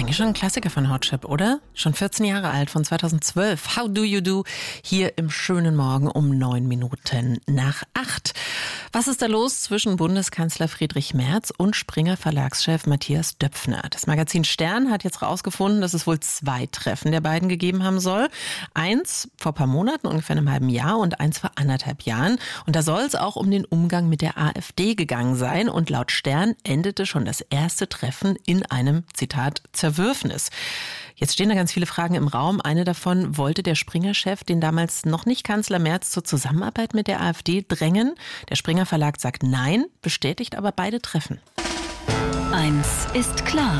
Eigentlich schon ein Klassiker von Hot Chip, oder? Schon 14 Jahre alt, von 2012. How do you do? Hier im schönen Morgen um 7:09. Was ist da los zwischen Bundeskanzler Friedrich Merz und Springer-Verlagschef Matthias Döpfner? Das Magazin Stern hat jetzt rausgefunden, dass es wohl 2 Treffen der beiden gegeben haben soll. Eins vor ein paar Monaten, ungefähr einem halben Jahr, und eins vor 1,5 Jahren. Und da soll es auch um den Umgang mit der AfD gegangen sein. Und laut Stern endete schon das erste Treffen in einem, Zitat, Zerwürfnis. Jetzt stehen da ganz viele Fragen im Raum. Eine davon: Wollte der Springer-Chef den damals noch nicht Kanzler Merz zur Zusammenarbeit mit der AfD drängen? Der Springer Verlag sagt nein, bestätigt aber beide Treffen. Eins ist klar: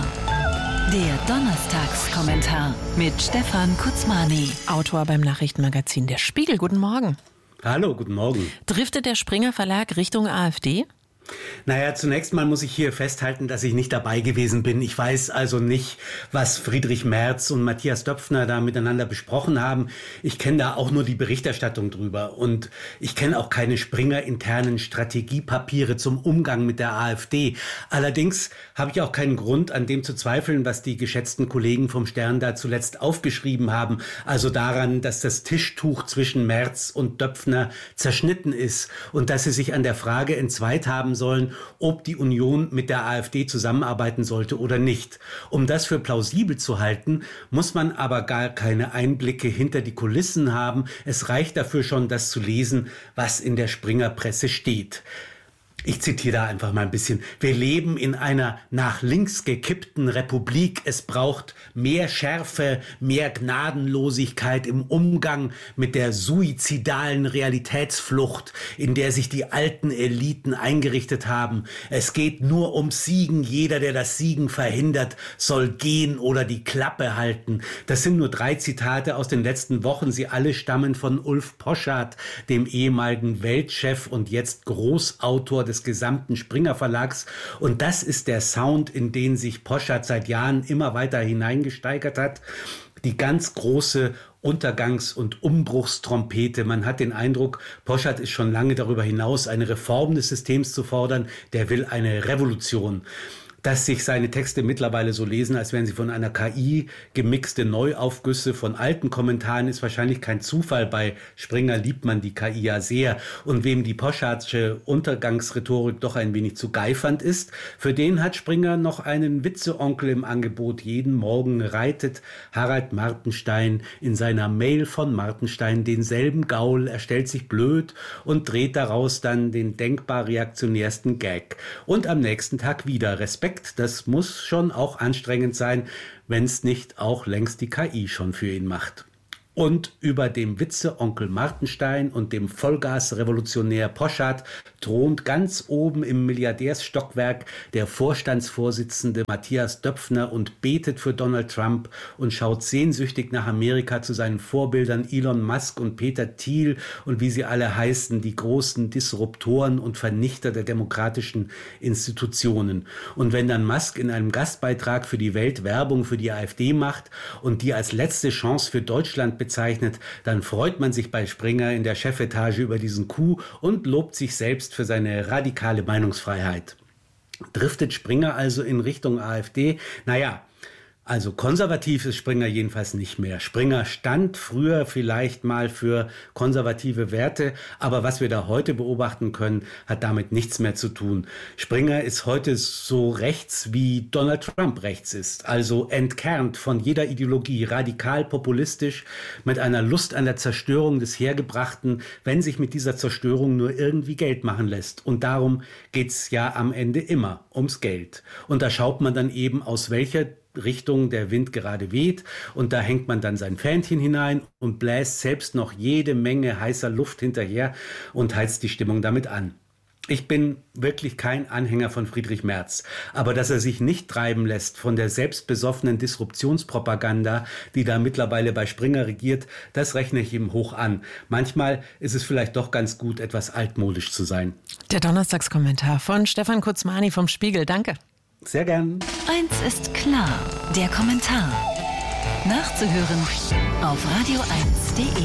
Der Donnerstagskommentar mit Stefan Kutzmani, Autor beim Nachrichtenmagazin Der Spiegel. Guten Morgen. Hallo, guten Morgen. Driftet der Springer Verlag Richtung AfD? Naja, zunächst mal muss ich hier festhalten, dass ich nicht dabei gewesen bin. Ich weiß also nicht, was Friedrich Merz und Matthias Döpfner da miteinander besprochen haben. Ich kenne da auch nur die Berichterstattung drüber. Und ich kenne auch keine Springer-internen Strategiepapiere zum Umgang mit der AfD. Allerdings habe ich auch keinen Grund, an dem zu zweifeln, was die geschätzten Kollegen vom Stern da zuletzt aufgeschrieben haben. Also daran, dass das Tischtuch zwischen Merz und Döpfner zerschnitten ist und dass sie sich an der Frage entzweit haben sollen, ob die Union mit der AfD zusammenarbeiten sollte oder nicht. Um das für plausibel zu halten, muss man aber gar keine Einblicke hinter die Kulissen haben. Es reicht dafür schon, das zu lesen, was in der Springer-Presse steht. Ich zitiere da einfach mal ein bisschen. Wir leben in einer nach links gekippten Republik. Es braucht mehr Schärfe, mehr Gnadenlosigkeit im Umgang mit der suizidalen Realitätsflucht, in der sich die alten Eliten eingerichtet haben. Es geht nur ums Siegen. Jeder, der das Siegen verhindert, soll gehen oder die Klappe halten. Das sind nur 3 Zitate aus den letzten Wochen. Sie alle stammen von Ulf Poschardt, dem ehemaligen Weltchef und jetzt Großautor des gesamten Springer Verlags. Und das ist der Sound, in den sich Poschardt seit Jahren immer weiter hineingesteigert hat. Die ganz große Untergangs- und Umbruchstrompete. Man hat den Eindruck, Poschardt ist schon lange darüber hinaus, eine Reform des Systems zu fordern. Der will eine Revolution. Dass sich seine Texte mittlerweile so lesen, als wären sie von einer KI gemixte Neuaufgüsse von alten Kommentaren, ist wahrscheinlich kein Zufall. Bei Springer liebt man die KI ja sehr. Und wem die Poschardtsche Untergangsrhetorik doch ein wenig zu geifernd ist, für den hat Springer noch einen Witzeonkel im Angebot. Jeden Morgen reitet Harald Martenstein in seiner Mail von Martenstein denselben Gaul. Er stellt sich blöd und dreht daraus dann den denkbar reaktionärsten Gag. Und am nächsten Tag wieder Respekt. Das muss schon auch anstrengend sein, wenn es nicht auch längst die KI schon für ihn macht. Und über dem Witze-Onkel Martenstein und dem Vollgas-Revolutionär Poschardt thront ganz oben im Milliardärsstockwerk der Vorstandsvorsitzende Matthias Döpfner und betet für Donald Trump und schaut sehnsüchtig nach Amerika zu seinen Vorbildern Elon Musk und Peter Thiel und wie sie alle heißen, die großen Disruptoren und Vernichter der demokratischen Institutionen. Und wenn dann Musk in einem Gastbeitrag für die Welt Werbung für die AfD macht und die als letzte Chance für Deutschland bezeichnet, dann freut man sich bei Springer in der Chefetage über diesen Coup und lobt sich selbst für seine radikale Meinungsfreiheit. Driftet Springer also in Richtung AfD? Naja, also konservativ ist Springer jedenfalls nicht mehr. Springer stand früher vielleicht mal für konservative Werte, aber was wir da heute beobachten können, hat damit nichts mehr zu tun. Springer ist heute so rechts, wie Donald Trump rechts ist, also entkernt von jeder Ideologie, radikal populistisch, mit einer Lust an der Zerstörung des Hergebrachten, wenn sich mit dieser Zerstörung nur irgendwie Geld machen lässt. Und darum geht's ja am Ende immer ums Geld. Und da schaut man dann eben, aus welcher Richtung der Wind gerade weht, und da hängt man dann sein Fähnchen hinein und bläst selbst noch jede Menge heißer Luft hinterher und heizt die Stimmung damit an. Ich bin wirklich kein Anhänger von Friedrich Merz, aber dass er sich nicht treiben lässt von der selbstbesoffenen Disruptionspropaganda, die da mittlerweile bei Springer regiert, das rechne ich ihm hoch an. Manchmal ist es vielleicht doch ganz gut, etwas altmodisch zu sein. Der Donnerstagskommentar von Stefan Kutzmani vom Spiegel. Danke. Sehr gern. Eins ist klar: Der Kommentar. Nachzuhören auf radio1.de.